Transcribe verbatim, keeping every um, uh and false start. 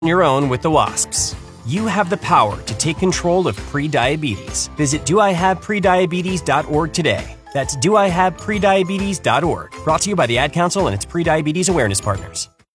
your own with the wasps. You have the power to take control of prediabetes. Visit do I have prediabetes dot org today. That's do I have prediabetes dot org. Brought to you by the Ad Council and its prediabetes awareness partners.